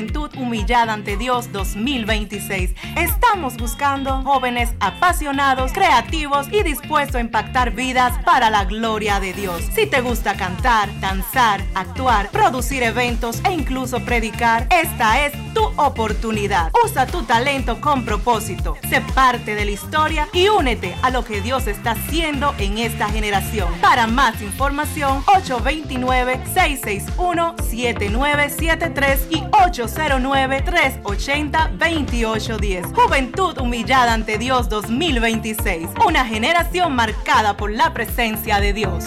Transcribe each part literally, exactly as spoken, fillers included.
Juventud Humillada ante Dios dos mil veintiséis. Estamos buscando jóvenes apasionados, creativos y dispuestos a impactar vidas para la gloria de Dios. Si te gusta cantar, danzar, actuar, producir eventos e incluso predicar, esta es tu oportunidad. Usa tu talento con propósito. Sé parte de la historia y únete a lo que Dios está haciendo en esta generación. Para más información, ocho dos nueve, seis seis uno, siete nueve siete tres y ocho cero nueve, tres ocho cero, dos ocho uno cero. Juventud Humillada ante Dios dos mil veintiséis. Una generación marcada por la presencia de Dios.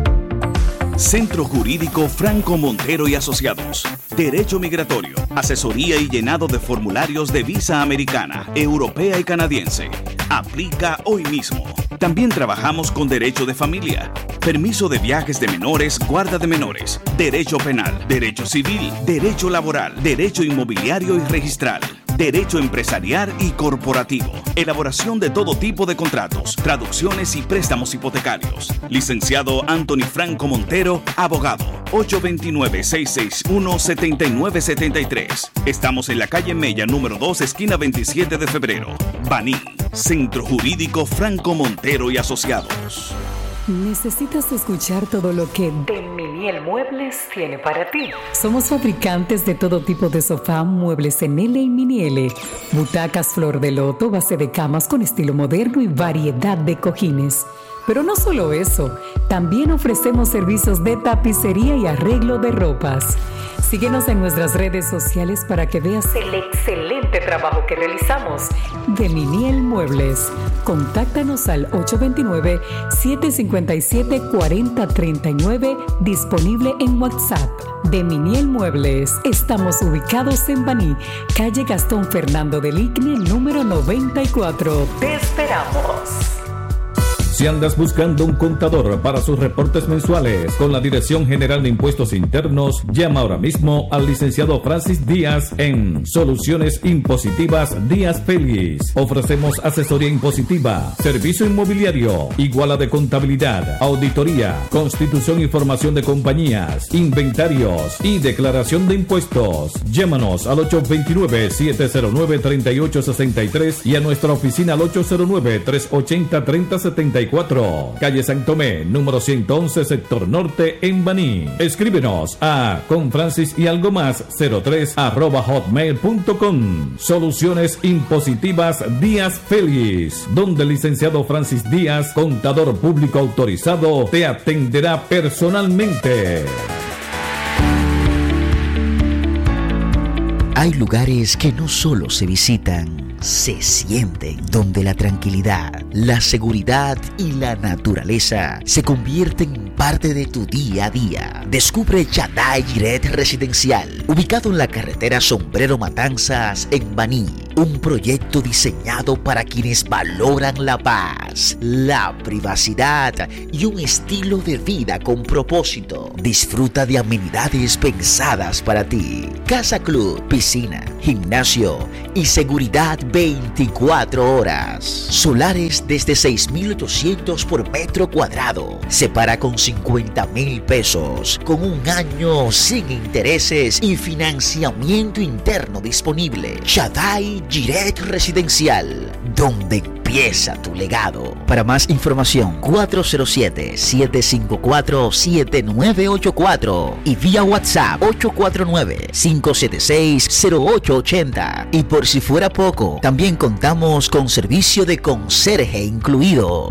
Centro Jurídico Franco Montero y Asociados. Derecho migratorio, asesoría y llenado de formularios de visa americana, europea y canadiense. Aplica hoy mismo. También trabajamos con derecho de familia, permiso de viajes de menores, guarda de menores, derecho penal, derecho civil, derecho laboral, derecho inmobiliario y registral, derecho empresarial y corporativo, elaboración de todo tipo de contratos, traducciones y préstamos hipotecarios. Licenciado Anthony Franco Montero, abogado. ocho dos nueve, seis seis uno, siete nueve siete tres. Estamos en la calle Mella, número dos, esquina veintisiete de febrero. Baní. Centro Jurídico Franco Montero y Asociados. ¿Necesitas escuchar todo lo que De Miniel Muebles tiene para ti? Somos fabricantes de todo tipo de sofá, muebles en L y mini L, butacas flor de loto, base de camas con estilo moderno y variedad de cojines. Pero no solo eso, también ofrecemos servicios de tapicería y arreglo de ropas. Síguenos en nuestras redes sociales para que veas El excelente trabajo que realizamos. De Miniel Muebles. Contáctanos al ocho dos nueve, siete cinco siete, cuatro cero tres nueve, disponible en WhatsApp. De Miniel Muebles. Estamos ubicados en Baní, calle Gastón Fernando del Igne, número noventa y cuatro. Te esperamos. Si andas buscando un contador para sus reportes mensuales con la Dirección General de Impuestos Internos, llama ahora mismo al licenciado Francis Díaz en Soluciones Impositivas Díaz Félix. Ofrecemos asesoría impositiva, servicio inmobiliario, iguala de contabilidad, auditoría, constitución y formación de compañías, inventarios y declaración de impuestos. Llámanos al ocho dos nueve, siete cero nueve, tres ocho seis tres y a nuestra oficina al ocho cero nueve, tres ocho cero, tres cero siete cuatro. Calle San Tomé, número ciento once, sector norte, en Baní. Escríbenos a con Francis y algo más cero tres arroba hotmail punto com. Soluciones Impositivas Díaz Félix, donde el licenciado Francis Díaz, contador público autorizado, te atenderá personalmente. Hay lugares que no solo se visitan, se sienten, donde la tranquilidad, la seguridad y la naturaleza se convierten en parte de tu día a día. Descubre Shaddai Jiret Residencial, ubicado en la carretera Sombrero Matanzas en Baní. Un proyecto diseñado para quienes valoran la paz, la privacidad y un estilo de vida con propósito. Disfruta de amenidades pensadas para ti. Casa Club, piscina, gimnasio y seguridad veinticuatro horas. Solares desde seis mil ochocientos por metro cuadrado. Separa con cincuenta mil pesos, con un año sin intereses y financiamiento interno disponible. Shaddai Jiret Residencial, donde empieza tu legado. Para más información, cuatro cero siete, siete cinco cuatro, siete nueve ocho cuatro y vía WhatsApp ocho cuatro nueve, cinco siete seis, cero ocho ocho cero. Y por si fuera poco, también contamos con servicio de conserje incluido.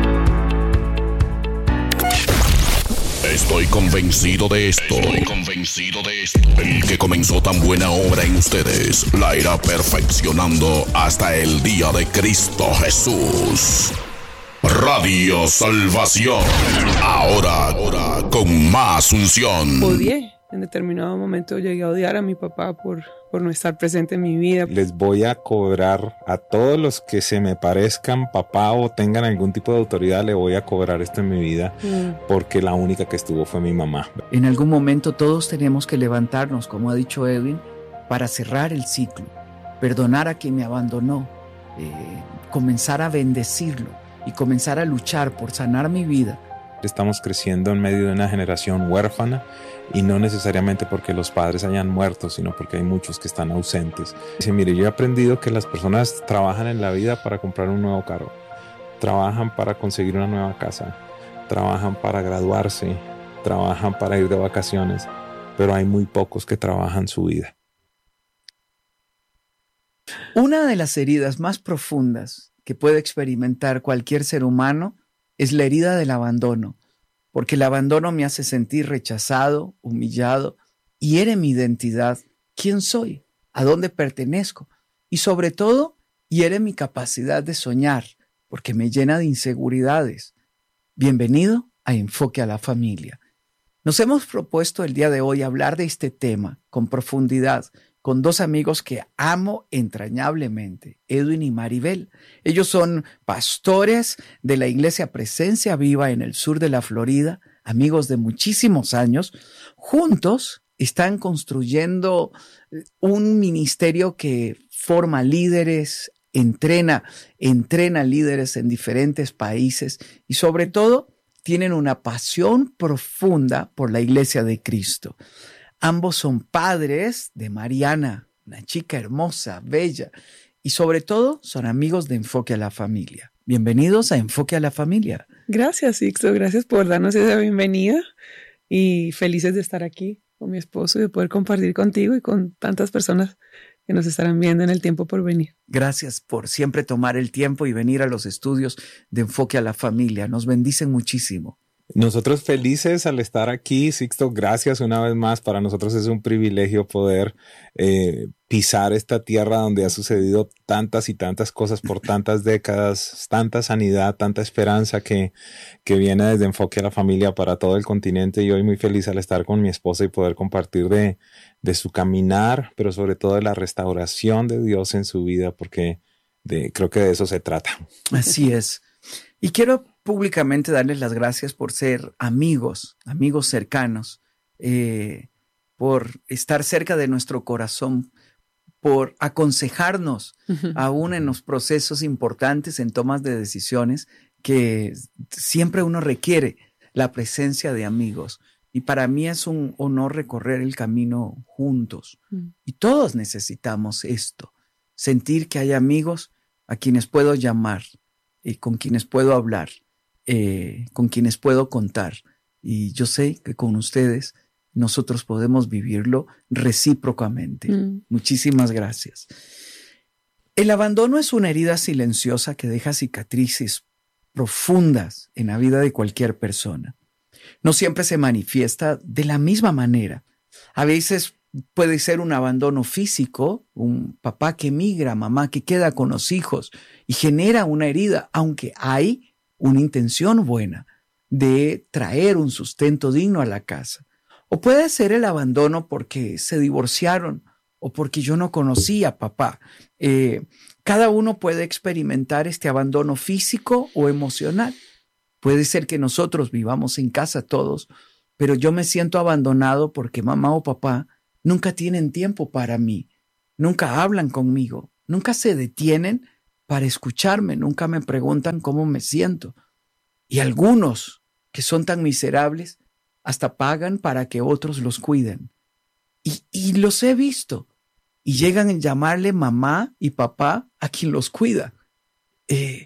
Estoy convencido de esto. Estoy convencido de esto. El que comenzó tan buena obra en ustedes la irá perfeccionando hasta el día de Cristo Jesús. Radio Salvación. Ahora, ahora con más unción. Odié. En determinado momento llegué a odiar a mi papá por, por no estar presente en mi vida. Les voy a cobrar a todos los que se me parezcan papá o tengan algún tipo de autoridad, le voy a cobrar esto en mi vida, mm. porque la única que estuvo fue mi mamá. En algún momento todos tenemos que levantarnos, como ha dicho Edwin, para cerrar el ciclo, perdonar a quien me abandonó, eh, comenzar a bendecirlo y comenzar a luchar por sanar mi vida Estamos creciendo en medio de una generación huérfana y no necesariamente porque los padres hayan muerto, sino porque hay muchos que están ausentes. Dice, mire, yo he aprendido que las personas trabajan en la vida para comprar un nuevo carro, trabajan para conseguir una nueva casa, trabajan para graduarse, trabajan para ir de vacaciones, pero hay muy pocos que trabajan su vida. Una de las heridas más profundas que puede experimentar cualquier ser humano es la herida del abandono, porque el abandono me hace sentir rechazado, humillado, hiere mi identidad, quién soy, a dónde pertenezco, y sobre todo hiere mi capacidad de soñar, porque me llena de inseguridades. Bienvenido a Enfoque a la Familia. Nos hemos propuesto el día de hoy hablar de este tema con profundidad, con dos amigos que amo entrañablemente, Edwin y Maribel. Ellos son pastores de la Iglesia Presencia Viva en el sur de la Florida, amigos de muchísimos años. Juntos están construyendo un ministerio que forma líderes, entrena, entrena líderes en diferentes países y sobre todo tienen una pasión profunda por la Iglesia de Cristo. Ambos son padres de Mariana, una chica hermosa, bella, y sobre todo son amigos de Enfoque a la Familia. Bienvenidos a Enfoque a la Familia. Gracias, Sixto. Gracias por darnos esa bienvenida y felices de estar aquí con mi esposo y de poder compartir contigo y con tantas personas que nos estarán viendo en el tiempo por venir. Gracias por siempre tomar el tiempo y venir a los estudios de Enfoque a la Familia. Nos bendicen muchísimo. Nosotros felices al estar aquí, Sixto, gracias una vez más. Para nosotros es un privilegio poder eh, pisar esta tierra donde ha sucedido tantas y tantas cosas por tantas décadas, tanta sanidad, tanta esperanza que, que viene desde Enfoque a la Familia para todo el continente. Y hoy muy feliz al estar con mi esposa y poder compartir de, de su caminar, pero sobre todo de la restauración de Dios en su vida, porque de, creo que de eso se trata. Así es. Y quiero públicamente darles las gracias por ser amigos, amigos cercanos, eh, por estar cerca de nuestro corazón, por aconsejarnos uh-huh. aún en los procesos importantes, en tomas de decisiones, que siempre uno requiere la presencia de amigos. Y para mí es un honor recorrer el camino juntos. Uh-huh. Y todos necesitamos esto, sentir que hay amigos a quienes puedo llamar, y con quienes puedo hablar, eh, con quienes puedo contar. Y yo sé que con ustedes nosotros podemos vivirlo recíprocamente. Mm. Muchísimas gracias. El abandono es una herida silenciosa que deja cicatrices profundas en la vida de cualquier persona. No siempre se manifiesta de la misma manera. A veces puede ser un abandono físico, un papá que migra, mamá que queda con los hijos y genera una herida, aunque hay una intención buena de traer un sustento digno a la casa. O puede ser el abandono porque se divorciaron o porque yo no conocí a papá. Eh, cada uno puede experimentar este abandono físico o emocional. Puede ser que nosotros vivamos en casa todos, pero yo me siento abandonado porque mamá o papá nunca tienen tiempo para mí, nunca hablan conmigo, nunca se detienen para escucharme, nunca me preguntan cómo me siento. Y algunos que son tan miserables hasta pagan para que otros los cuiden. Y, y los he visto. Y llegan a llamarle mamá y papá a quien los cuida. Eh,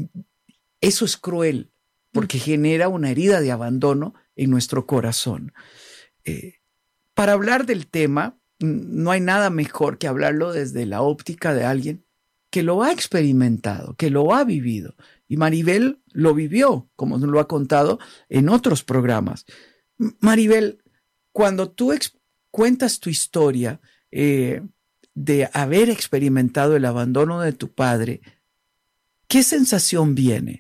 eso es cruel porque genera una herida de abandono en nuestro corazón. Eh, Para hablar del tema, no hay nada mejor que hablarlo desde la óptica de alguien que lo ha experimentado, que lo ha vivido. Y Maribel lo vivió, como nos lo ha contado en otros programas. Maribel, cuando tú ex- cuentas tu historia eh, de haber experimentado el abandono de tu padre, ¿qué sensación viene?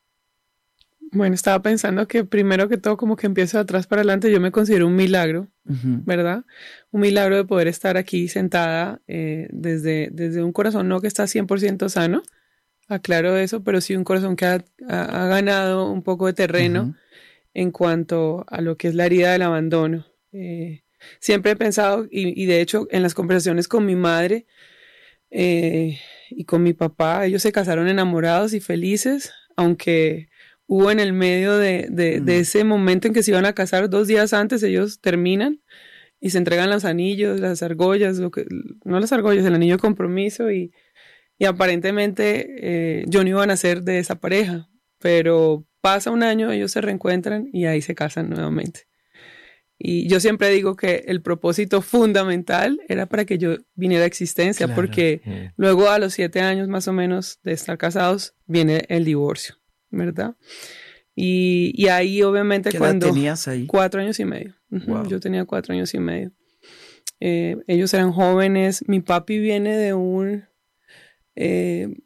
Bueno, estaba pensando que primero que todo, como que empiezo de atrás para adelante, yo me considero un milagro, Uh-huh. ¿verdad? Un milagro de poder estar aquí sentada eh, desde, desde un corazón no que está cien por ciento sano, aclaro eso, pero sí un corazón que ha, ha, ha ganado un poco de terreno uh-huh. en cuanto a lo que es la herida del abandono. Eh, siempre he pensado, y, y de hecho en las conversaciones con mi madre eh, y con mi papá, ellos se casaron enamorados y felices, aunque hubo en el medio de, de, mm. de ese momento en que se iban a casar, dos días antes ellos terminan y se entregan los anillos, las argollas, lo que, no las argollas, el anillo de compromiso y, y aparentemente eh, yo no iba a nacer de esa pareja, pero pasa un año, ellos se reencuentran y ahí se casan nuevamente. Y yo siempre digo que el propósito fundamental era para que yo viniera a existencia, claro. porque mm. luego a los siete años más o menos de estar casados viene el divorcio, ¿verdad? Y, y ahí obviamente ¿Qué cuando... edad tenías ahí? Cuatro años y medio. Wow. Yo tenía cuatro años y medio. Eh, ellos eran jóvenes. Mi papi viene de un eh,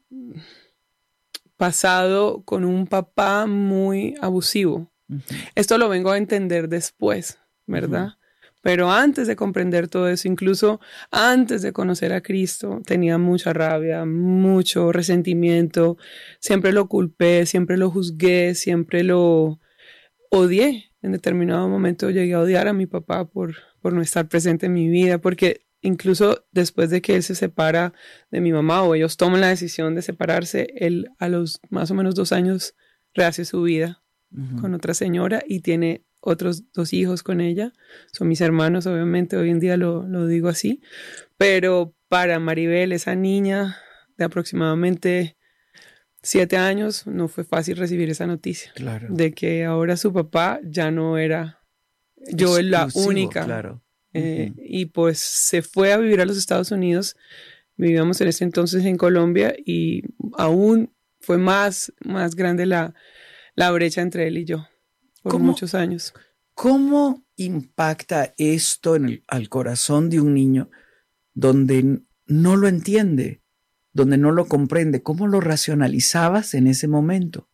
pasado con un papá muy abusivo. Uh-huh. Esto lo vengo a entender después, ¿verdad? Uh-huh. Pero antes de comprender todo eso, incluso antes de conocer a Cristo, tenía mucha rabia, mucho resentimiento. Siempre lo culpé, siempre lo juzgué, siempre lo odié. En determinado momento llegué a odiar a mi papá por, por no estar presente en mi vida, porque incluso después de que él se separa de mi mamá o ellos toman la decisión de separarse, él a los más o menos dos años rehace su vida uh-huh. con otra señora y tiene otros dos hijos con ella. Son mis hermanos, obviamente, hoy en día lo, lo digo así. Pero para Maribel, esa niña de aproximadamente siete años, no fue fácil recibir esa noticia. Claro. De que ahora su papá ya no era yo la única. Claro. Eh, uh-huh. Y pues se fue a vivir a los Estados Unidos. Vivíamos en ese entonces en Colombia y aún fue más, más grande la, la brecha entre él y yo. Por ¿Cómo, muchos años. ¿Cómo impacta esto en el, al corazón de un niño donde no lo entiende, donde no lo comprende? ¿Cómo lo racionalizabas en ese momento?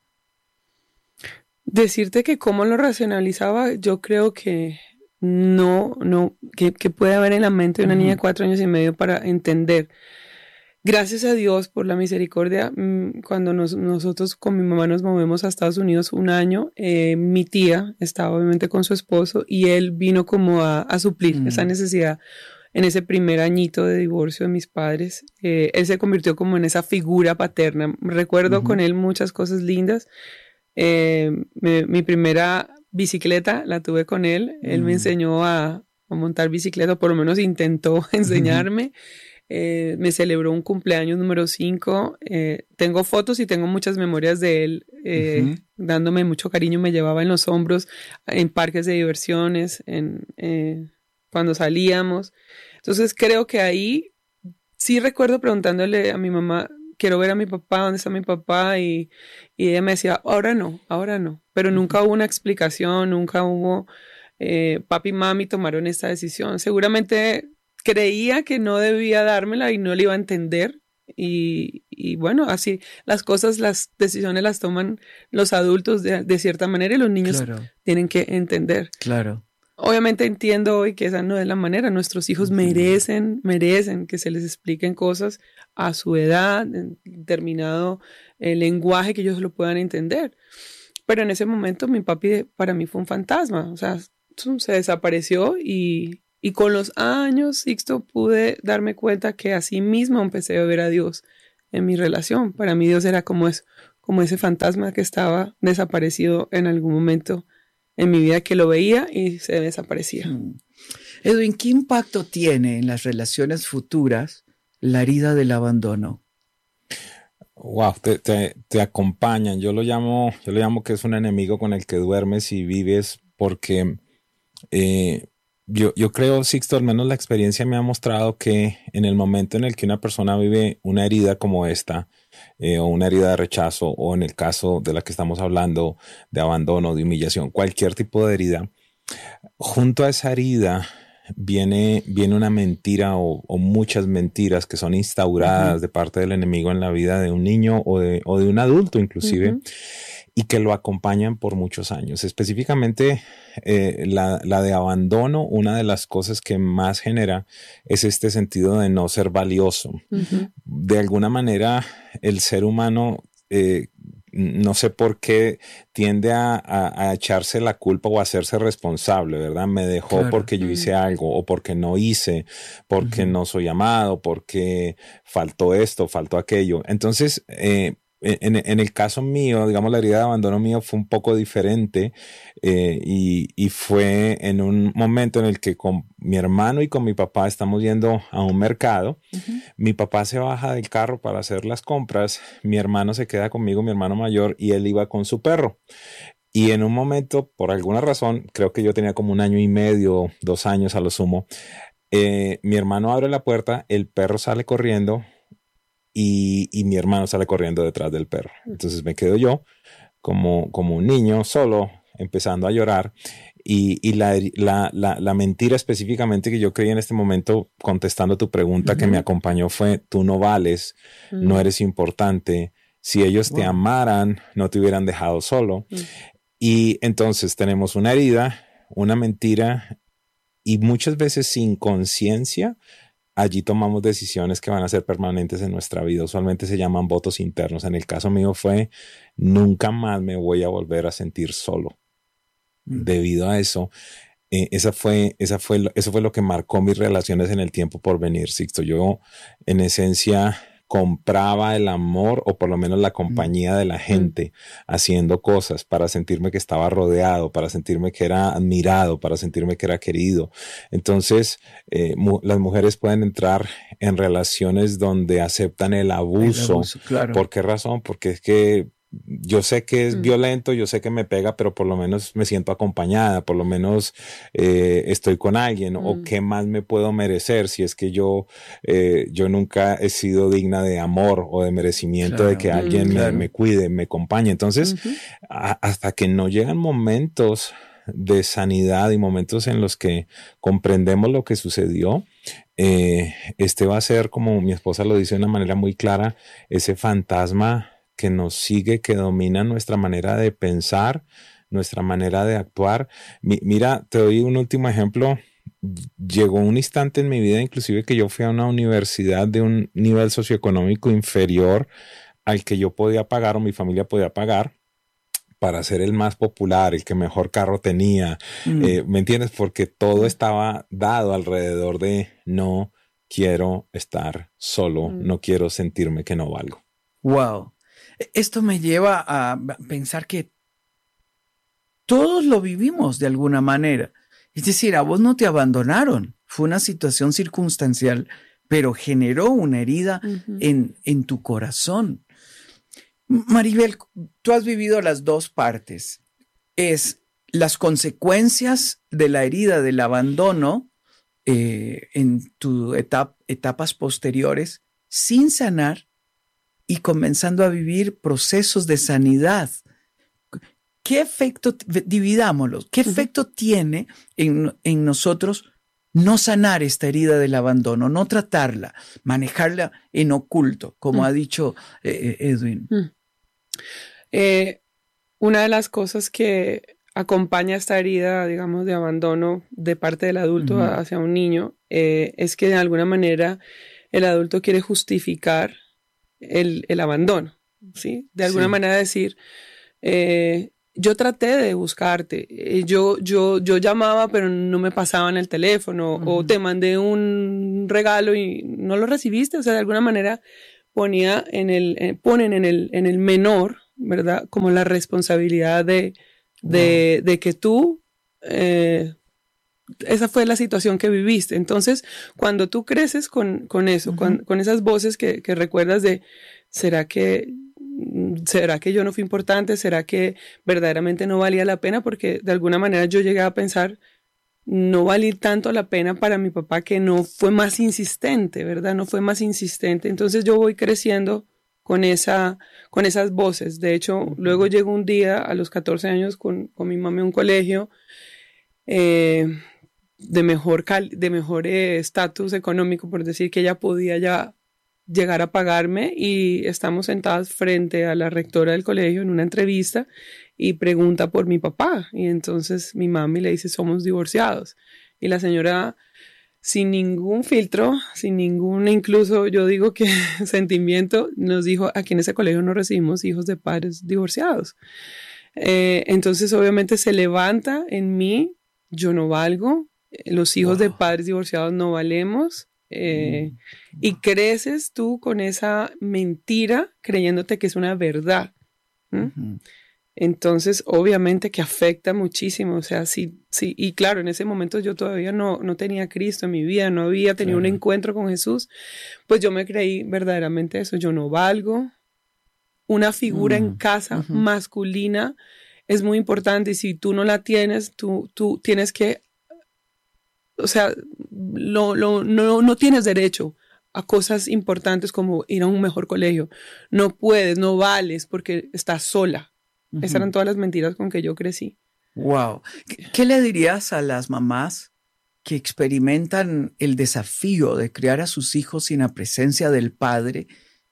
Decirte que cómo lo racionalizaba, yo creo que no, no, que, que puede haber en la mente de una uh-huh. niña de cuatro años y medio para entender. Gracias a Dios por la misericordia, cuando nos, nosotros con mi mamá nos movemos a Estados Unidos un año, eh, mi tía estaba obviamente con su esposo y él vino como a, a suplir mm. esa necesidad en ese primer añito de divorcio de mis padres. Eh, él se convirtió como en esa figura paterna. Recuerdo uh-huh. con él muchas cosas lindas. Eh, me, mi primera bicicleta la tuve con él. Él mm. me enseñó a, a montar bicicleta, por lo menos intentó enseñarme. Uh-huh. Eh, me celebró un cumpleaños número cinco. Eh, tengo fotos y tengo muchas memorias de él eh, uh-huh. dándome mucho cariño. Me llevaba en los hombros en parques de diversiones, en, eh, cuando salíamos. Entonces creo que ahí sí recuerdo preguntándole a mi mamá, quiero ver a mi papá, ¿dónde está mi papá? Y, y ella me decía, ahora no, ahora no. Pero uh-huh. nunca hubo una explicación, nunca hubo eh, papi y mami tomaron esta decisión. Seguramente creía que no debía dármela y no le iba a entender. Y, y bueno, así las cosas, las decisiones las toman los adultos de, de cierta manera y los niños claro. tienen que entender. Claro. Obviamente entiendo hoy que esa no es la manera. Nuestros hijos uh-huh. merecen, merecen que se les expliquen cosas a su edad, en determinado eh, lenguaje que ellos lo puedan entender. Pero en ese momento mi papi para mí fue un fantasma. O sea, se desapareció y... Y con los años, Sixto, pude darme cuenta que así mismo empecé a ver a Dios en mi relación. Para mí Dios era como, es, como ese fantasma que estaba desaparecido en algún momento en mi vida, que lo veía y se desaparecía. Hmm. Edwin, ¿qué impacto tiene en las relaciones futuras la herida del abandono? Wow, te, te, te acompañan. Yo lo llamo, yo lo llamo que es un enemigo con el que duermes y vives porque... Eh, Yo, yo creo, Sixto, al menos la experiencia me ha mostrado que en el momento en el que una persona vive una herida como esta, eh, o una herida de rechazo, o en el caso de la que estamos hablando, de abandono, de humillación, cualquier tipo de herida, junto a esa herida viene, viene una mentira o, o muchas mentiras que son instauradas uh-huh. de parte del enemigo en la vida de un niño o de, o de un adulto inclusive. Uh-huh. Y que lo acompañan por muchos años. Específicamente eh, la, la de abandono, una de las cosas que más genera es este sentido de no ser valioso. Uh-huh. De alguna manera el ser humano, eh, no sé por qué, tiende a, a, a echarse la culpa o a hacerse responsable, ¿verdad? Me dejó claro. porque yo hice algo o porque no hice, porque uh-huh. no soy amado, porque faltó esto, faltó aquello. Entonces, eh, en, en el caso mío, digamos, la herida de abandono mío fue un poco diferente eh, y, y fue en un momento en el que con mi hermano y con mi papá estamos yendo a un mercado. Uh-huh. Mi papá se baja del carro para hacer las compras, mi hermano se queda conmigo, mi hermano mayor, y él iba con su perro. Y en un momento, por alguna razón, creo que yo tenía como un año y medio, dos años a lo sumo, eh, mi hermano abre la puerta, el perro sale corriendo y, y mi hermano sale corriendo detrás del perro. Entonces me quedo yo como, como un niño solo, empezando a llorar. Y, y la, la, la, la mentira específicamente que yo creí en este momento, contestando tu pregunta, uh-huh, que me acompañó fue: tú no vales, uh-huh, no eres importante. Si ellos wow. te amaran, no te hubieran dejado solo. Uh-huh. Y entonces tenemos una herida, una mentira, y muchas veces sin conciencia, allí tomamos decisiones que van a ser permanentes en nuestra vida. Usualmente se llaman votos internos. En el caso mío fue: nunca más me voy a volver a sentir solo. Mm. Debido a eso, eh, esa fue, esa fue, eso fue lo que marcó mis relaciones en el tiempo por venir, Sixto. Yo, en esencia, compraba el amor, o por lo menos la compañía de la gente, haciendo cosas para sentirme que estaba rodeado, para sentirme que era admirado, para sentirme que era querido. Entonces, eh, mu- las mujeres pueden entrar en relaciones donde aceptan el abuso. El abuso, claro. ¿Por qué razón? Porque es que yo sé que es mm. violento, yo sé que me pega, pero por lo menos me siento acompañada, por lo menos eh, estoy con alguien, mm. o qué más me puedo merecer si es que yo, eh, yo nunca he sido digna de amor o de merecimiento, claro, de que alguien mm, me, claro. me cuide, me acompañe. Entonces, uh-huh. a, hasta que no llegan momentos de sanidad y momentos en los que comprendemos lo que sucedió, eh, este va a ser, como mi esposa lo dice de una manera muy clara, ese fantasma que nos sigue, que domina nuestra manera de pensar, nuestra manera de actuar. Mi, mira, te doy un último ejemplo. Llegó un instante en mi vida, inclusive, que yo fui a una universidad de un nivel socioeconómico inferior al que yo podía pagar o mi familia podía pagar, para ser el más popular, el que mejor carro tenía. Mm. Eh, ¿me entiendes? Porque todo estaba dado alrededor de: no quiero estar solo, mm. no quiero sentirme que no valgo. Wow. Esto me lleva a pensar que todos lo vivimos de alguna manera. Es decir, a vos no te abandonaron. Fue una situación circunstancial, pero generó una herida uh-huh. en, en tu corazón. Maribel, tú has vivido las dos partes. Es las consecuencias de la herida del abandono eh, en tus etap- etapas posteriores, sin sanar, y comenzando a vivir procesos de sanidad. ¿Qué efecto, dividámoslo, qué efecto tiene en, en nosotros no sanar esta herida del abandono, no tratarla, manejarla en oculto, como mm. ha dicho eh, Edwin? Mm. Eh, una de las cosas que acompaña esta herida, digamos, de abandono de parte del adulto mm. hacia un niño, eh, es que de alguna manera el adulto quiere justificar El, el abandono, ¿sí? De alguna sí. manera decir, eh, yo traté de buscarte, eh, yo, yo, yo llamaba pero no me pasaban el teléfono, uh-huh. o te mandé un regalo y no lo recibiste. O sea, de alguna manera ponía en el, eh, ponen en el, en el menor, ¿verdad? Como la responsabilidad de, de, wow. de que tú... Eh, esa fue la situación que viviste. Entonces, cuando tú creces con, con eso, uh-huh. con, con esas voces que, que recuerdas de, ¿será que, ¿será que yo no fui importante? ¿Será que verdaderamente no valía la pena? Porque de alguna manera yo llegué a pensar, no valí tanto la pena para mi papá, que no fue más insistente, ¿verdad? No fue más insistente. Entonces yo voy creciendo con, esa, con esas voces. De hecho, uh-huh. luego llegó un día a los catorce años con, con mi mamá a un colegio, eh, de mejor cal- de mejor estatus eh, económico, por decir, que ella podía ya llegar a pagarme, y estamos sentadas frente a la rectora del colegio en una entrevista y pregunta por mi papá, y entonces mi mami le dice: somos divorciados. Y la señora, sin ningún filtro, sin ningún, incluso yo digo que sentimiento, nos dijo: aquí en ese colegio no recibimos hijos de padres divorciados. Eh, entonces obviamente se levanta en mí: yo no valgo, los hijos wow. de padres divorciados no valemos, Eh, mm. Y creces tú con esa mentira creyéndote que es una verdad. ¿Mm? Uh-huh. Entonces, obviamente que afecta muchísimo. O sea, sí, sí. Y claro, en ese momento yo todavía no, no tenía a Cristo en mi vida, no había tenido claro. un encuentro con Jesús. Pues yo me creí verdaderamente eso. Yo no valgo. Una figura uh-huh. en casa uh-huh. masculina es muy importante. Y si tú no la tienes, tú, tú tienes que... O sea, lo, lo, no, no tienes derecho a cosas importantes como ir a un mejor colegio. No puedes, no vales porque estás sola. Uh-huh. Esas eran todas las mentiras con que yo crecí. Wow. ¿Qué, qué le dirías a las mamás que experimentan el desafío de criar a sus hijos sin la presencia del padre?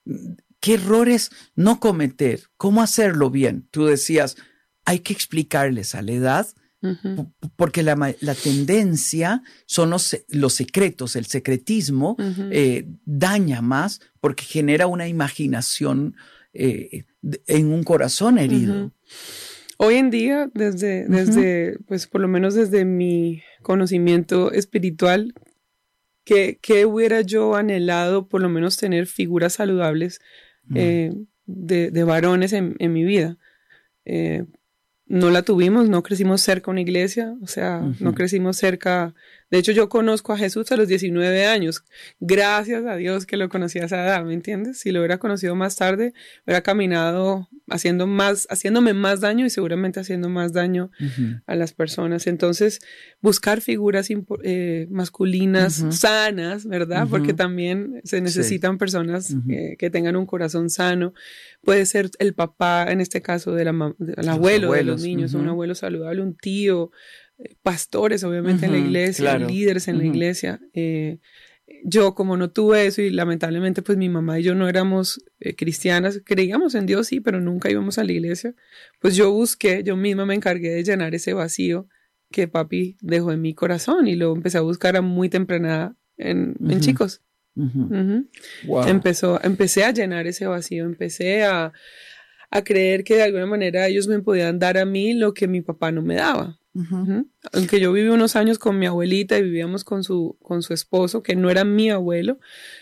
¿Qué errores no cometer? ¿Cómo hacerlo bien? Tú decías, hay que explicarles a la edad. Uh-huh. Porque la, la tendencia son los, los secretos, el secretismo uh-huh. eh, daña más porque genera una imaginación eh, en un corazón herido. Uh-huh. Hoy en día, desde, uh-huh. desde, pues por lo menos desde mi conocimiento espiritual, que, que hubiera yo anhelado por lo menos tener figuras saludables uh-huh. eh, de, de varones en, en mi vida. Eh, No la tuvimos, no crecimos cerca de una iglesia, o sea, uh-huh. no crecimos cerca. De hecho, yo conozco a Jesús a los diecinueve años. Gracias a Dios que lo conocí a esa edad, ¿me entiendes? Si lo hubiera conocido más tarde, hubiera caminado haciendo más, haciéndome más daño y seguramente haciendo más daño uh-huh. a las personas. Entonces, buscar figuras impo- eh, masculinas uh-huh. sanas, ¿verdad? Uh-huh. Porque también se necesitan sí. personas uh-huh. eh, que tengan un corazón sano. Puede ser el papá, en este caso, de la mam- del abuelo de los niños, uh-huh. un abuelo saludable, un tío, eh, pastores, obviamente, uh-huh. en la iglesia, claro. líderes en uh-huh. la iglesia. Eh, yo, como no tuve eso y lamentablemente, pues mi mamá y yo no éramos eh, cristianas, creíamos en Dios, sí, pero nunca íbamos a la iglesia. Pues yo busqué, yo misma me encargué de llenar ese vacío que papi dejó en mi corazón y lo empecé a buscar a muy temprana en, uh-huh. en chicos. Uh-huh. Uh-huh. Wow. Empezó, empecé a llenar ese vacío, empecé a, a creer que de alguna manera ellos me podían dar a mí lo que mi papá no me daba. Uh-huh. Uh-huh. Aunque yo viví unos años con mi abuelita y vivíamos con su, con su esposo, que no era mi abuelo,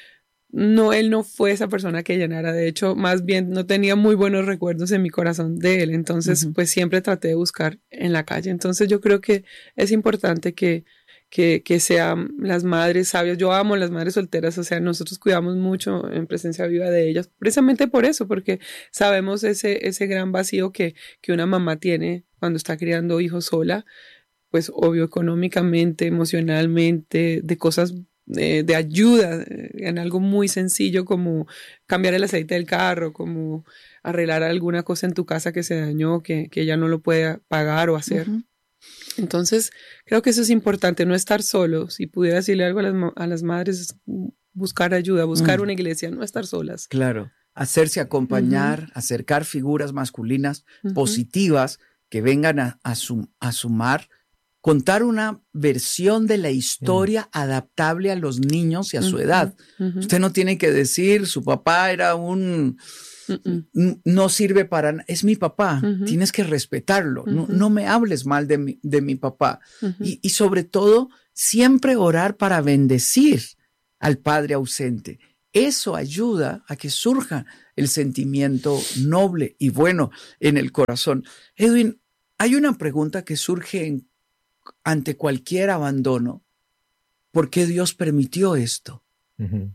no, él no fue esa persona que llenara. De hecho, más bien no tenía muy buenos recuerdos en mi corazón de él. Entonces, uh-huh. pues siempre traté de buscar en la calle. Entonces, yo creo que es importante que Que, que sean las madres sabias. Yo amo las madres solteras, o sea, nosotros cuidamos mucho en presencia viva de ellas, precisamente por eso, porque sabemos ese, ese gran vacío que, que una mamá tiene cuando está criando hijos sola, pues obvio económicamente, emocionalmente, de cosas de, de ayuda, en algo muy sencillo como cambiar el aceite del carro, como arreglar alguna cosa en tu casa que se dañó, que, que ella no lo puede pagar o hacer. Uh-huh. Entonces, creo que eso es importante, no estar solo. Si pudiera decirle algo a las, a las madres, buscar ayuda, buscar mm. una iglesia, no estar solas. Claro, hacerse acompañar, uh-huh. acercar figuras masculinas uh-huh. positivas que vengan a, a, sum, a sumar, contar una versión de la historia uh-huh. adaptable a los niños y a su uh-huh. edad. Uh-huh. Usted no tiene que decir, su papá era un... Uh-uh. no sirve para nada, es mi papá, uh-huh. tienes que respetarlo, uh-huh. no, no me hables mal de mi, de mi papá. Uh-huh. y, y sobre todo, siempre orar para bendecir al padre ausente. Eso ayuda a que surja el sentimiento noble y bueno en el corazón. Edwin, hay una pregunta que surge en, ante cualquier abandono. ¿Por qué Dios permitió esto? Uh-huh.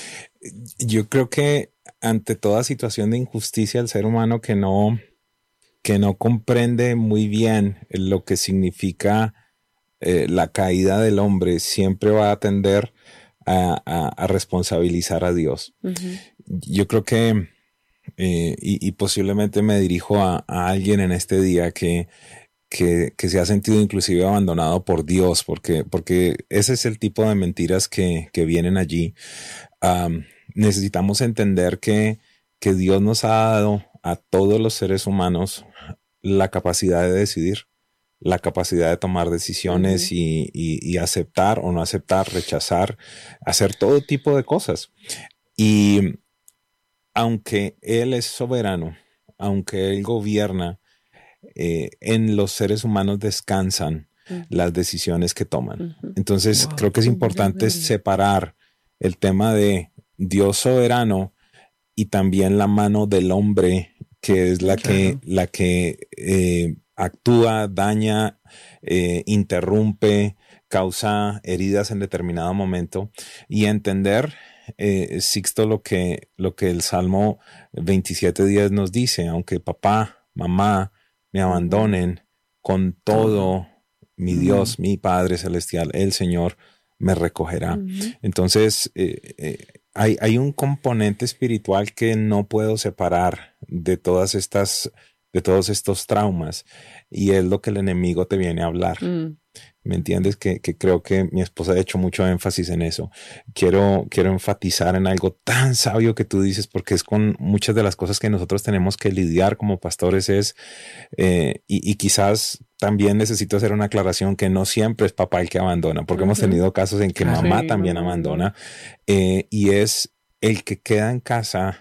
Yo creo que ante toda situación de injusticia, el ser humano que no, que no comprende muy bien lo que significa eh, la caída del hombre, siempre va a tender a, a, a responsabilizar a Dios. Uh-huh. Yo creo que, eh, y, y posiblemente me dirijo a, a alguien en este día que, que, que se ha sentido inclusive abandonado por Dios, porque, porque ese es el tipo de mentiras que, que vienen allí. Um, necesitamos entender que, que Dios nos ha dado a todos los seres humanos la capacidad de decidir, la capacidad de tomar decisiones uh-huh. y, y, y aceptar o no aceptar, rechazar, hacer todo tipo de cosas. Y aunque Él es soberano, aunque Él gobierna, eh, en los seres humanos descansan uh-huh. las decisiones que toman. Uh-huh. Entonces wow. creo que es importante separar el tema de Dios soberano y también la mano del hombre, que es la claro. que, la que eh, actúa, daña, eh, interrumpe, causa heridas en determinado momento, y entender, eh, Sixto, lo que, lo que el Salmo veintisiete diez nos dice: aunque papá, mamá me abandonen, con todo mi Dios, mi Padre Celestial, el Señor, me recogerá. Uh-huh. Entonces, eh, eh, hay, hay un componente espiritual que no puedo separar de todas estas, de todos estos traumas, y es lo que el enemigo te viene a hablar. Uh-huh. ¿Me entiendes? Que, que creo que mi esposa ha hecho mucho énfasis en eso. Quiero, quiero enfatizar en algo tan sabio que tú dices, porque es con muchas de las cosas que nosotros tenemos que lidiar como pastores, es, eh, y, y quizás también necesito hacer una aclaración, que no siempre es papá el que abandona, porque uh-huh. hemos tenido casos en que mamá sí, también uh-huh. abandona, eh, y es el que queda en casa.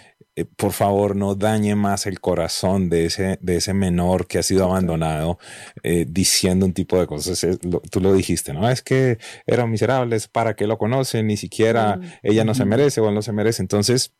Por favor, no dañe más el corazón de ese, de ese menor que ha sido abandonado, eh, diciendo un tipo de cosas. Es, lo, tú lo dijiste, ¿no? Es que eran miserables, ¿para qué lo conocen? Ni siquiera mm. ella no se merece o él no se merece. Entonces,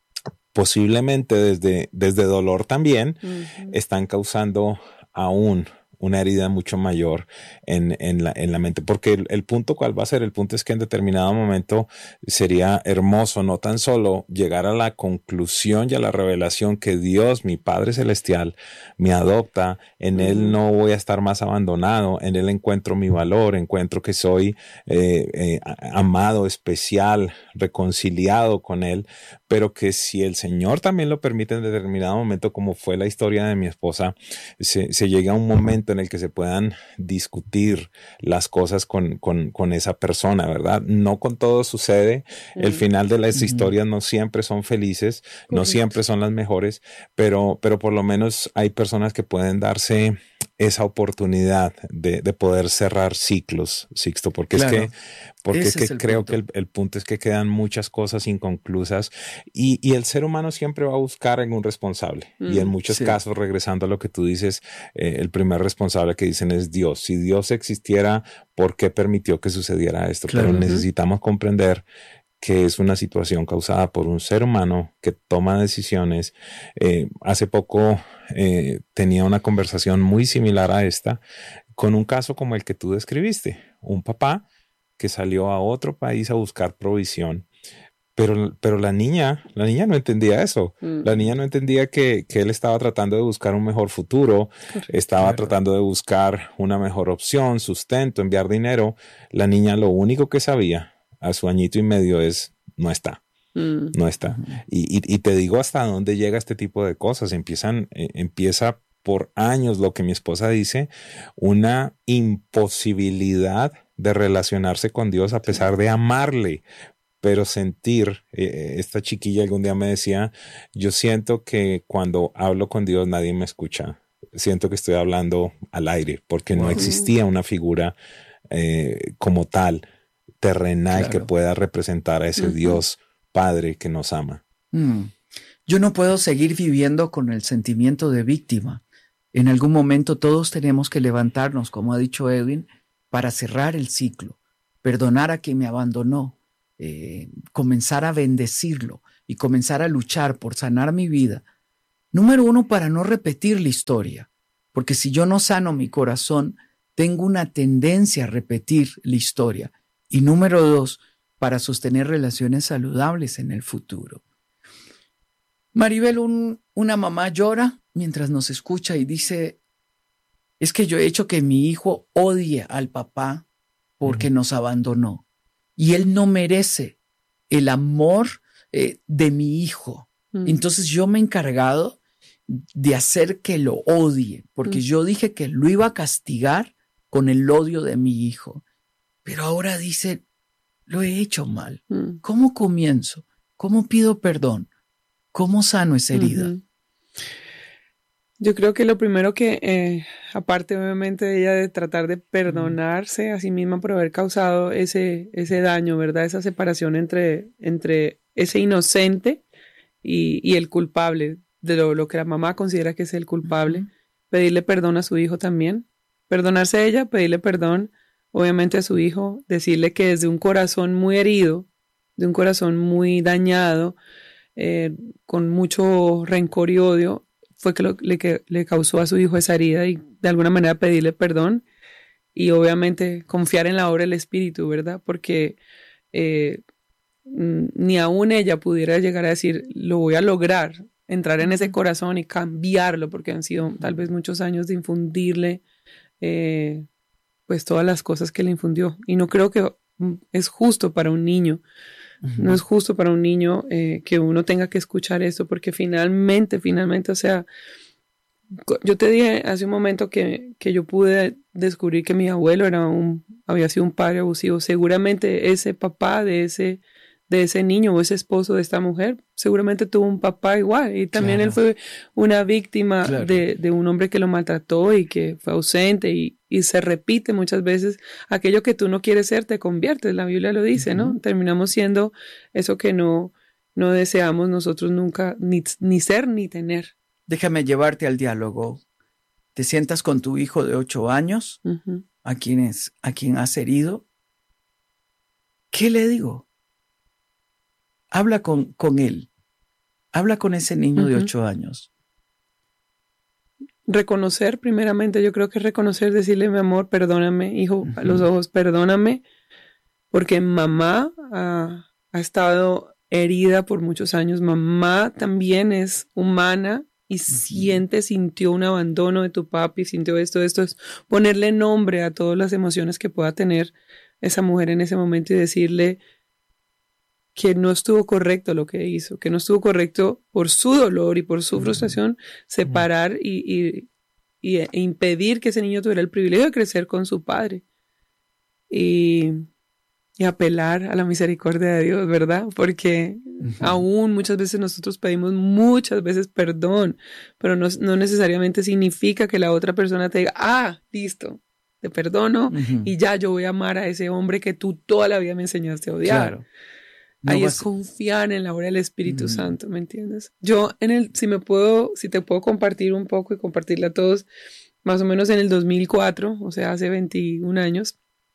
posiblemente desde, desde dolor también mm-hmm. están causando aún una herida mucho mayor en, en, la, en la mente. Porque el, el punto, ¿cuál va a ser? El punto es que en determinado momento sería hermoso no tan solo llegar a la conclusión y a la revelación que Dios, mi Padre Celestial, me adopta, en mm. Él no voy a estar más abandonado, en Él encuentro mi valor, encuentro que soy eh, eh, amado, especial, reconciliado con Él, pero que si el Señor también lo permite en determinado momento, como fue la historia de mi esposa, se, se llega a un momento en el que se puedan discutir las cosas con, con, con esa persona, ¿verdad? No con todo sucede. Mm. El final de las mm. historias no siempre son felices, correcto. No siempre son las mejores, pero, pero por lo menos hay personas que pueden darse esa oportunidad de, de poder cerrar ciclos, Sixto, porque claro. es que, porque es que es creo punto. que el, el punto es que quedan muchas cosas inconclusas, y, y el ser humano siempre va a buscar algún responsable. Mm, y en muchos sí. casos, regresando a lo que tú dices, eh, el primer responsable que dicen es Dios. Si Dios existiera, ¿por qué permitió que sucediera esto? Claro. Pero uh-huh. necesitamos comprender que es una situación causada por un ser humano que toma decisiones. Eh, hace poco eh, tenía una conversación muy similar a esta con un caso como el que tú describiste. Un papá que salió a otro país a buscar provisión, pero, pero la niña, la niña no entendía eso. Mm. La niña no entendía que, que él estaba tratando de buscar un mejor futuro, Correcto. estaba claro. tratando de buscar una mejor opción, sustento, enviar dinero. La niña lo único que sabía a su añito y medio es no está, mm. no está. Mm. Y, y, y te digo hasta dónde llega este tipo de cosas. Empiezan, eh, empieza por años, lo que mi esposa dice, una imposibilidad de relacionarse con Dios a pesar de amarle, pero sentir, eh, esta chiquilla algún día me decía, yo siento que cuando hablo con Dios nadie me escucha, siento que estoy hablando al aire, porque wow. no existía una figura eh, como tal, terrenal, claro. que pueda representar a ese uh-huh. Dios Padre que nos ama. Mm. Yo no puedo seguir viviendo con el sentimiento de víctima. En algún momento todos tenemos que levantarnos, como ha dicho Edwin, para cerrar el ciclo, perdonar a quien me abandonó, eh, comenzar a bendecirlo y comenzar a luchar por sanar mi vida. Número uno, para no repetir la historia, porque si yo no sano mi corazón, tengo una tendencia a repetir la historia. Y número dos, para sostener relaciones saludables en el futuro. Maribel, un, una mamá llora mientras nos escucha y dice, es que yo he hecho que mi hijo odie al papá porque uh-huh. nos abandonó. Y él no merece el amor eh, de mi hijo. Uh-huh. Entonces yo me he encargado de hacer que lo odie, porque uh-huh. yo dije que lo iba a castigar con el odio de mi hijo. Pero ahora dice, lo he hecho mal. Mm. ¿Cómo comienzo? ¿Cómo pido perdón? ¿Cómo sano esa herida? Uh-huh. Yo creo que lo primero que, eh, aparte obviamente de ella de tratar de perdonarse uh-huh. a sí misma por haber causado ese, ese daño, ¿verdad? Esa separación entre, entre ese inocente y, y el culpable, de lo, lo que la mamá considera que es el culpable, uh-huh. pedirle perdón a su hijo también, perdonarse a ella, pedirle perdón obviamente a su hijo, decirle que desde un corazón muy herido, de un corazón muy dañado, eh, con mucho rencor y odio, fue que, lo, le, que le causó a su hijo esa herida y de alguna manera pedirle perdón y obviamente confiar en la obra del Espíritu, ¿verdad? Porque eh, ni aún ella pudiera llegar a decir, lo voy a lograr, entrar en ese corazón y cambiarlo, porque han sido tal vez muchos años de infundirle eh, pues todas las cosas que le infundió. Y no creo que es justo para un niño, uh-huh. no es justo para un niño eh, que uno tenga que escuchar eso, porque finalmente, finalmente, o sea, yo te dije hace un momento que, que yo pude descubrir que mi abuelo era un, había sido un padre abusivo. Seguramente ese papá de ese de ese niño o ese esposo de esta mujer, seguramente tuvo un papá igual y también claro. él fue una víctima claro. de, de un hombre que lo maltrató y que fue ausente y, y se repite muchas veces, aquello que tú no quieres ser te conviertes, la Biblia lo dice, uh-huh. ¿no? Terminamos siendo eso que no, no deseamos nosotros nunca ni, ni ser ni tener. Déjame llevarte al diálogo. Te sientas con tu hijo de ocho años, uh-huh. a, quien es, a quien has herido. ¿Qué le digo? Habla con, con él. Habla con ese niño uh-huh. de ocho años. Reconocer, primeramente, yo creo que reconocer, decirle, mi amor, perdóname, hijo, uh-huh. a los ojos, perdóname, porque mamá ha, ha estado herida por muchos años. Mamá también es humana y uh-huh. siente, sintió un abandono de tu papi, sintió esto, esto es ponerle nombre a todas las emociones que pueda tener esa mujer en ese momento y decirle que no estuvo correcto lo que hizo, que no estuvo correcto por su dolor y por su uh-huh. frustración, separar y, y, y e impedir que ese niño tuviera el privilegio de crecer con su padre. Y, y apelar a la misericordia de Dios, ¿verdad? Porque uh-huh. aún muchas veces nosotros pedimos muchas veces perdón, pero no, no necesariamente significa que la otra persona te diga, ah, listo, te perdono uh-huh. y ya yo voy a amar a ese hombre que tú toda la vida me enseñaste a odiar. Claro. No Ahí vas... es confiar en la obra del Espíritu mm. Santo, ¿me entiendes? Yo, en el, si me puedo, si te puedo compartir un poco y compartirle a todos, más o menos en el dos mil cuatro, o sea, hace veintiún años,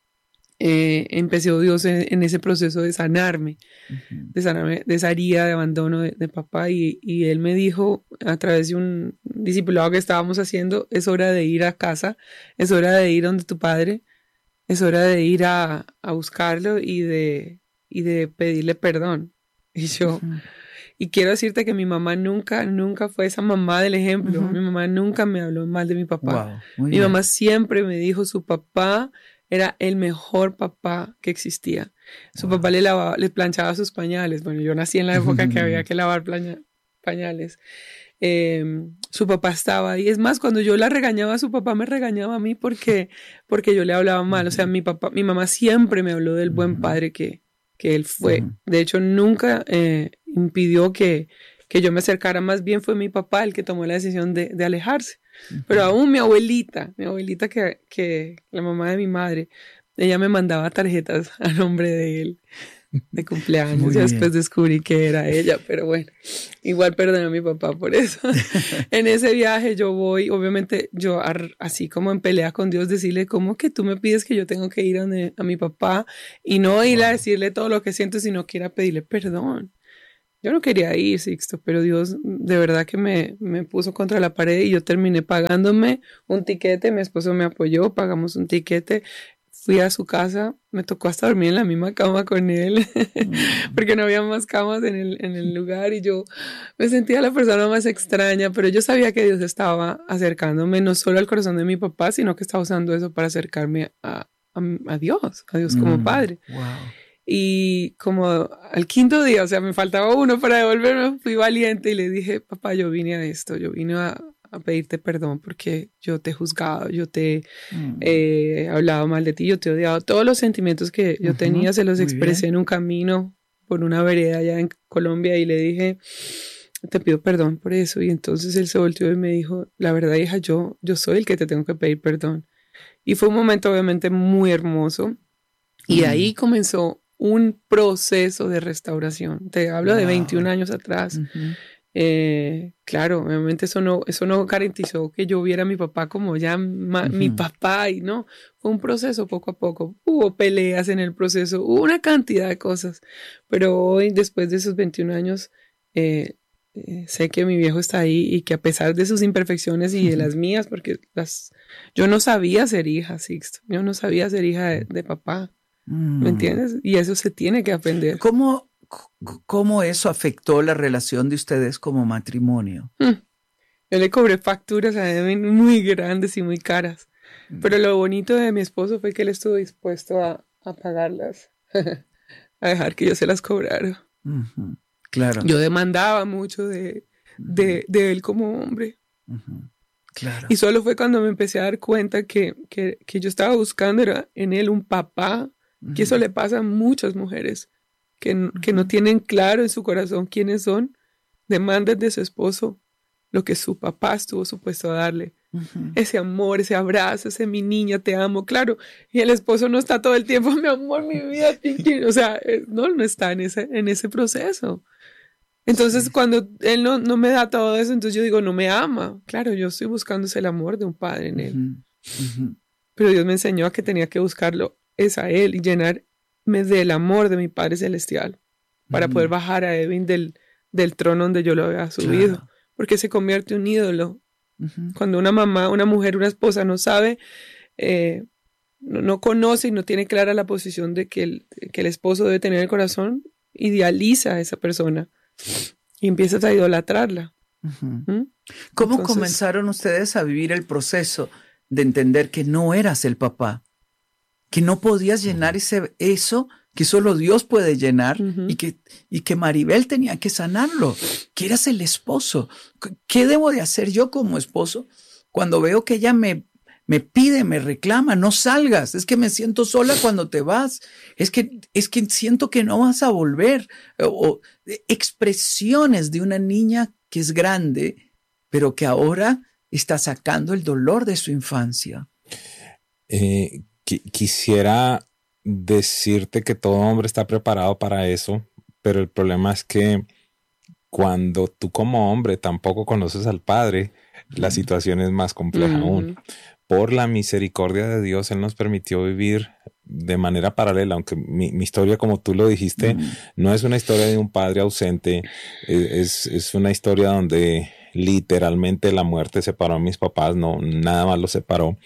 eh, empezó Dios en, en ese proceso de sanarme, uh-huh. de sanarme de esa herida de abandono de, de papá, y, y Él me dijo a través de un discipulado que estábamos haciendo, es hora de ir a casa, es hora de ir donde tu padre, es hora de ir a, a buscarlo y de... y de pedirle perdón. Y yo, uh-huh. y quiero decirte que mi mamá nunca, nunca fue esa mamá del ejemplo. Uh-huh. Mi mamá nunca me habló mal de mi papá. Wow, mi bien. mamá siempre me dijo, su papá era el mejor papá que existía. Su wow. papá le lavaba, le planchaba sus pañales. Bueno, yo nací en la época en que había que lavar plaña, pañales. Eh, su papá estaba ahí. Es más, cuando yo la regañaba, su papá me regañaba a mí porque, porque yo le hablaba mal. O sea, mi papá, mi mamá siempre me habló del buen padre que que él fue. Uh-huh. De hecho, nunca eh, impidió que, que yo me acercara, más bien fue mi papá el que tomó la decisión de, de alejarse. Uh-huh. Pero aún mi abuelita, mi abuelita que, que la mamá de mi madre, ella me mandaba tarjetas a nombre de él, de cumpleaños, y después descubrí que era ella, pero bueno, igual perdoné a mi papá por eso. En ese viaje yo voy, obviamente, yo así como en pelea con Dios, decirle, ¿cómo que tú me pides que yo tengo que ir a, donde, a mi papá? Y no ir wow. a decirle todo lo que siento, sino que ir a pedirle perdón. Yo no quería ir, Sixto, pero Dios de verdad que me, me puso contra la pared y yo terminé pagándome un tiquete, mi esposo me apoyó, pagamos un tiquete. Fui a su casa, me tocó hasta dormir en la misma cama con él, mm. porque no había más camas en el, en el lugar y yo me sentía la persona más extraña, pero yo sabía que Dios estaba acercándome no solo al corazón de mi papá, sino que estaba usando eso para acercarme a, a, a Dios, a Dios como mm. Padre. Wow. Y como al quinto día, o sea, me faltaba uno para devolverme, fui valiente y le dije, papá, yo vine a esto, yo vine a... a pedirte perdón porque yo te he juzgado, yo te mm. he eh, hablado mal de ti, yo te he odiado. Todos los sentimientos que yo uh-huh. tenía se los Muy expresé bien. en un camino por una vereda allá en Colombia y le dije, te pido perdón por eso. Y entonces él se volteó y me dijo, la verdad, hija, yo, yo soy el que te tengo que pedir perdón. Y fue un momento obviamente muy hermoso. Y mm. ahí comenzó un proceso de restauración. Te hablo wow. de veintiún años atrás. Uh-huh. Eh, claro, obviamente eso no, eso no garantizó que yo viera a mi papá como ya ma, uh-huh. mi papá, y no, fue un proceso poco a poco. Hubo peleas en el proceso, hubo una cantidad de cosas, pero hoy, después de esos veintiún años, eh, eh, sé que mi viejo está ahí y que a pesar de sus imperfecciones y de las mías, porque las, yo no sabía ser hija, Sixto, yo no sabía ser hija de, de papá, mm. ¿me entiendes? Y eso se tiene que aprender. ¿Cómo? ¿Cómo eso afectó la relación de ustedes como matrimonio? Mm. Yo le cobré facturas a Edwin muy grandes y muy caras, mm. pero lo bonito de mi esposo fue que él estuvo dispuesto a, a pagarlas, a dejar que yo se las cobrara. Uh-huh. Claro. Yo demandaba mucho de, de, de él como hombre. Uh-huh. Claro. Y solo fue cuando me empecé a dar cuenta que, que, que yo estaba buscando era en él un papá, uh-huh. que eso le pasa a muchas mujeres. Que, que no tienen claro en su corazón quiénes son, demandan de su esposo lo que su papá estuvo supuesto a darle. Uh-huh. Ese amor, ese abrazo, ese mi niña, te amo, claro. Y el esposo no está todo el tiempo, mi amor, mi vida, o sea, no, no está en ese, en ese proceso. Entonces, sí. cuando él no, no me da todo eso, entonces yo digo, no me ama. Claro, yo estoy buscando ese amor de un padre en él. Uh-huh. Uh-huh. Pero Dios me enseñó a que tenía que buscarlo, es a él, y llenar me del amor de mi Padre Celestial para mm. poder bajar a Edwin del, del trono donde yo lo había subido, claro. porque se convierte en un ídolo. Uh-huh. Cuando una mamá, una mujer, una esposa no sabe, eh, no, no conoce y no tiene clara la posición de que el, que el esposo debe tener en el corazón, idealiza a esa persona y empiezas a idolatrarla. Uh-huh. ¿Mm? ¿Cómo Entonces, comenzaron ustedes a vivir el proceso de entender que no eras el papá? Que no podías llenar ese, eso que solo Dios puede llenar, uh-huh. y, que, y que Maribel tenía que sanarlo, que eras el esposo. ¿Qué debo de hacer yo como esposo cuando veo que ella me, me pide, me reclama, no salgas, es que me siento sola cuando te vas, es que, es que siento que no vas a volver? O, o expresiones de una niña que es grande, pero que ahora está sacando el dolor de su infancia. Eh... Quisiera decirte que todo hombre está preparado para eso, pero el problema es que cuando tú como hombre tampoco conoces al Padre, uh-huh. la situación es más compleja uh-huh. aún. Por la misericordia de Dios, Él nos permitió vivir de manera paralela, aunque mi, mi historia, como tú lo dijiste, uh-huh. no es una historia de un padre ausente, es, es una historia donde literalmente la muerte separó a mis papás, no, nada más los separó.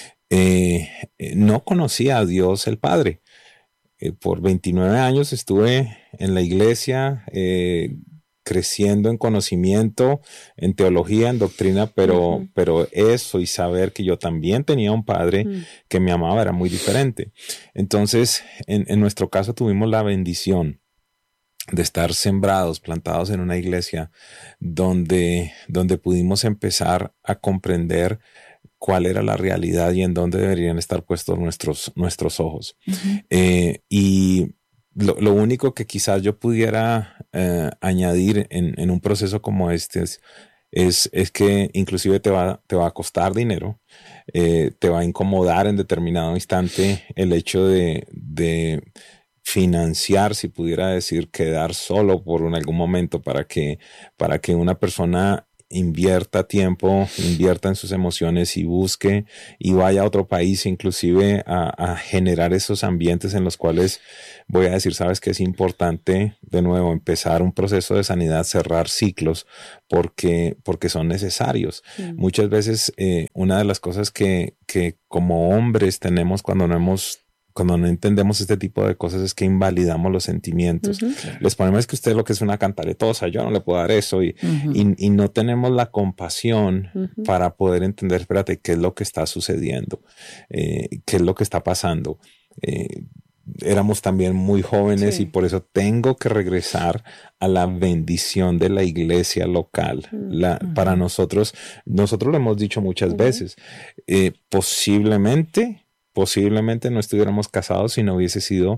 Eh, no conocía a Dios el Padre. Eh, por veintinueve años estuve en la iglesia, eh, creciendo en conocimiento, en teología, en doctrina, pero, uh-huh. pero eso y saber que yo también tenía un Padre uh-huh. que me amaba era muy diferente. Entonces, en, en nuestro caso tuvimos la bendición de estar sembrados, plantados en una iglesia donde, donde pudimos empezar a comprender cuál era la realidad y en dónde deberían estar puestos nuestros, nuestros ojos. Uh-huh. Eh, y lo, lo único que quizás yo pudiera eh, añadir en, en un proceso como este es, es, es que inclusive te va, te va a costar dinero, eh, te va a incomodar en determinado instante el hecho de, de financiar, si pudiera decir, quedar solo por un, algún momento para que, para que una persona invierta tiempo, invierta en sus emociones y busque y vaya a otro país, inclusive a, a generar esos ambientes en los cuales voy a decir, sabes que es importante de nuevo empezar un proceso de sanidad, cerrar ciclos porque, porque son necesarios. Sí. Muchas veces eh, una de las cosas que, que como hombres tenemos cuando no hemos Cuando no entendemos este tipo de cosas es que invalidamos los sentimientos. Uh-huh. Les ponemos que usted lo que es una cantaretosa, yo no le puedo dar eso y, uh-huh. y, y no tenemos la compasión uh-huh. para poder entender, espérate, qué es lo que está sucediendo, eh, qué es lo que está pasando. Eh, éramos también muy jóvenes sí. y por eso tengo que regresar a la bendición de la iglesia local. Uh-huh. La, para nosotros, nosotros lo hemos dicho muchas uh-huh. veces, eh, posiblemente... Posiblemente no estuviéramos casados si no hubiese sido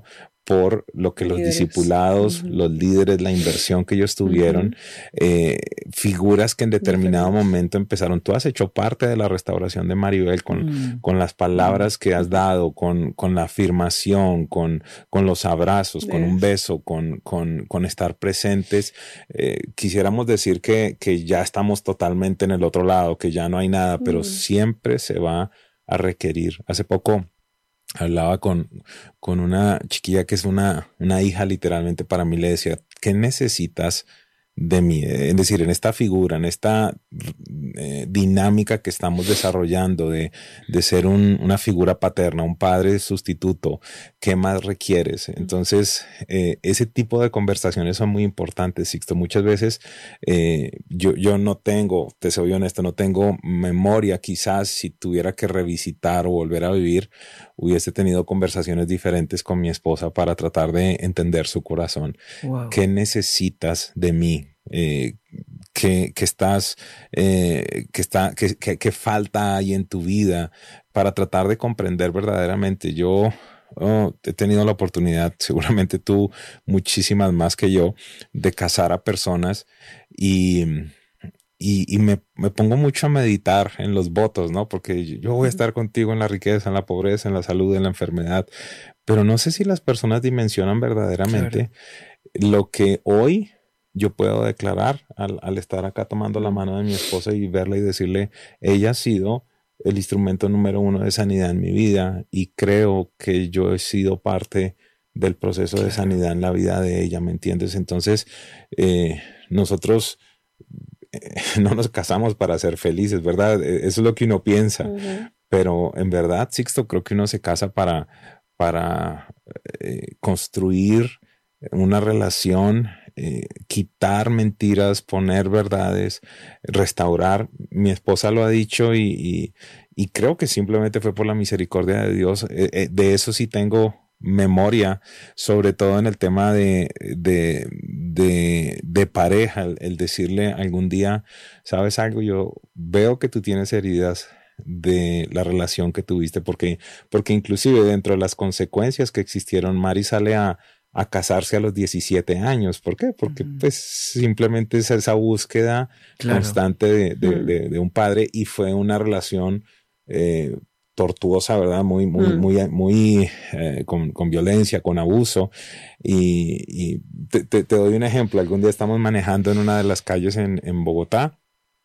por lo que los Líderes. discipulados, uh-huh. los líderes, la inversión que ellos tuvieron, uh-huh. eh, figuras que en determinado uh-huh. momento empezaron. Tú has hecho parte de la restauración de Maribel con, uh-huh. con las palabras que has dado, con, con la afirmación, con, con los abrazos, yes. con un beso, con, con, con estar presentes. Eh, quisiéramos decir que, que ya estamos totalmente en el otro lado, que ya no hay nada, uh-huh. pero siempre se va a requerir. Hace poco hablaba con, con una chiquilla que es una, una hija literalmente para mí, le decía, ¿qué necesitas de mí? Es decir, en esta figura, en esta eh, dinámica que estamos desarrollando de, de ser un, una figura paterna, un padre sustituto, ¿qué más requieres? Entonces, eh, ese tipo de conversaciones son muy importantes, Sixto. Muchas veces eh, yo, yo no tengo, te soy honesto, no tengo memoria. Quizás si tuviera que revisitar o volver a vivir, hubiese tenido conversaciones diferentes con mi esposa para tratar de entender su corazón. Wow. ¿Qué necesitas de mí? Eh, que, que estás, eh, que está, que, que, que falta ahí en tu vida para tratar de comprender verdaderamente. Yo oh, he tenido la oportunidad, seguramente tú muchísimas más que yo, de casar a personas y Y, y me, me pongo mucho a meditar en los votos, ¿no? Porque yo voy a estar contigo en la riqueza, en la pobreza, en la salud, en la enfermedad. Pero no sé si las personas dimensionan verdaderamente claro. lo que hoy yo puedo declarar al, al estar acá tomando la mano de mi esposa y verla y decirle, ella ha sido el instrumento número uno de sanidad en mi vida y creo que yo he sido parte del proceso claro. de sanidad en la vida de ella, ¿me entiendes? Entonces, eh, nosotros... no nos casamos para ser felices, ¿verdad? Eso es lo que uno piensa. Uh-huh. Pero en verdad, Sixto, creo que uno se casa para, para eh, construir una relación, eh, quitar mentiras, poner verdades, restaurar. Mi esposa lo ha dicho y, y, y creo que simplemente fue por la misericordia de Dios. Eh, eh, de eso sí tengo memoria, sobre todo en el tema de, de, de, de pareja, el, el decirle algún día, ¿sabes algo? Yo veo que tú tienes heridas de la relación que tuviste, porque, porque inclusive dentro de las consecuencias que existieron, Mari sale a, a casarse a los diecisiete años. ¿Por qué? Porque uh-huh. pues simplemente es esa búsqueda claro. constante de, de, uh-huh. de, de un padre y fue una relación eh, tortuosa, ¿verdad? Muy, muy, mm. muy, muy eh, con, con violencia, con abuso. Y, y te, te, te doy un ejemplo. Algún día estamos manejando en una de las calles en, en Bogotá.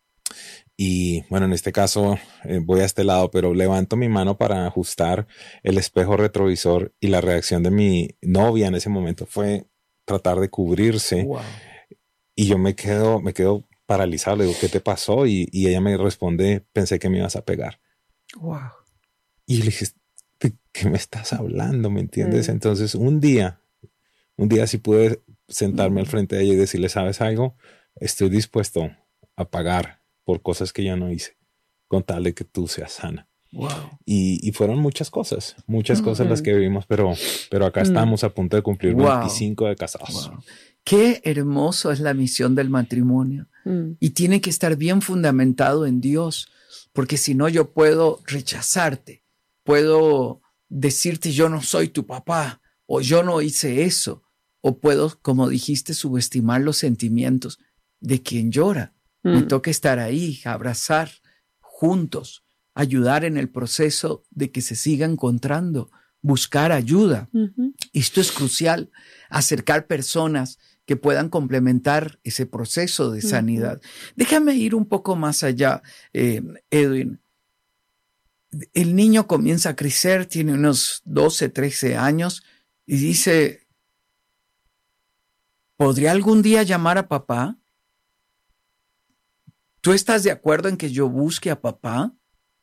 Y bueno, en este caso eh, voy a este lado, pero levanto mi mano para ajustar el espejo retrovisor y la reacción de mi novia en ese momento fue tratar de cubrirse. Wow. Y yo me quedo, me quedo paralizado. Le digo, ¿qué te pasó? Y, y ella me responde, pensé que me ibas a pegar. Wow. Y le dije, ¿de qué me estás hablando? ¿Me entiendes? Mm. Entonces, un día, un día sí pude sentarme mm. al frente de ella y decirle, ¿sabes algo? Estoy dispuesto a pagar por cosas que yo no hice, con tal de que tú seas sana. Wow. Y, y fueron muchas cosas, muchas mm. cosas las que vivimos, pero, pero acá mm. estamos a punto de cumplir wow. veinticinco de casados. Wow. Qué hermoso es la misión del matrimonio. Mm. Y tiene que estar bien fundamentado en Dios, porque si no yo puedo rechazarte. Puedo decirte yo no soy tu papá o yo no hice eso. O puedo, como dijiste, subestimar los sentimientos de quien llora. Mm. Me toca estar ahí, abrazar juntos, ayudar en el proceso de que se siga encontrando, buscar ayuda. Uh-huh. Esto es crucial, acercar personas que puedan complementar ese proceso de sanidad. Uh-huh. Déjame ir un poco más allá, eh, Edwin. El niño comienza a crecer, tiene unos doce, trece años y dice, ¿podría algún día llamar a papá? ¿Tú estás de acuerdo en que yo busque a papá?